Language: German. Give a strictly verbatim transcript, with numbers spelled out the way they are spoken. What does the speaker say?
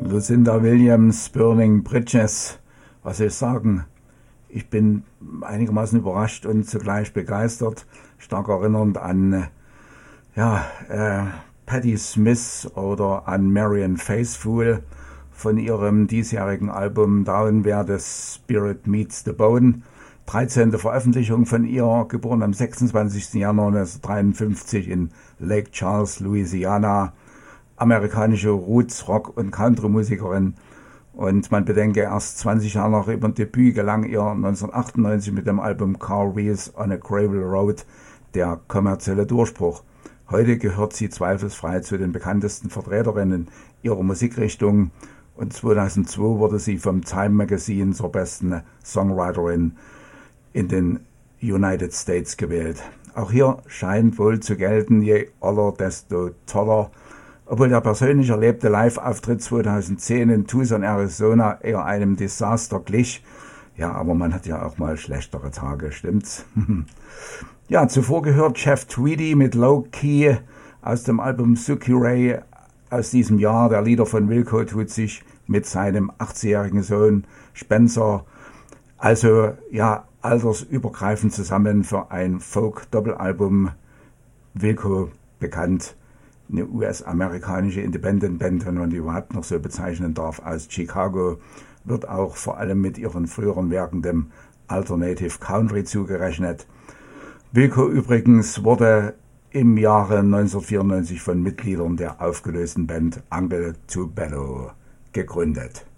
Lucinda Williams, Burning Bridges, was soll ich sagen? Ich bin einigermaßen überrascht und zugleich begeistert, stark erinnernd an ja, äh, Patti Smith oder an Marianne Faithfull von ihrem diesjährigen Album Down Where the Spirit Meets the Bone. dreizehnte Veröffentlichung von ihr, geboren am sechsundzwanzigsten Januar neunzehnhundertdreiundfünfzig in Lake Charles, Louisiana. Amerikanische Roots-, Rock- und Country-Musikerin. Und man bedenke, erst zwanzig Jahre nach ihrem Debüt gelang ihr neunzehnhundertachtundneunzig mit dem Album Car Wheels on a Gravel Road der kommerzielle Durchbruch. Heute gehört sie zweifelsfrei zu den bekanntesten Vertreterinnen ihrer Musikrichtung und zweitausendzwei wurde sie vom Time Magazine zur besten Songwriterin in den United States gewählt. Auch hier scheint wohl zu gelten, je oller, desto toller. Obwohl der persönlich erlebte Live-Auftritt zweitausendzehn in Tucson, Arizona eher einem Desaster glich. Ja, aber man hat ja auch mal schlechtere Tage, stimmt's? Ja, zuvor gehört Jeff Tweedy mit Low Key aus dem Album Suki Ray aus diesem Jahr. Der Leader von Wilco tut sich mit seinem achtzigjährigen Sohn Spencer also ja altersübergreifend zusammen für ein Folk-Doppelalbum. Wilco bekannt, eine U S-amerikanische Independent-Band, wenn man die überhaupt noch so bezeichnen darf, aus Chicago, wird auch vor allem mit ihren früheren Werken dem Alternative Country zugerechnet. Wilco übrigens wurde im Jahre neunzehnhundertvierundneunzig von Mitgliedern der aufgelösten Band Uncle Tupelo gegründet.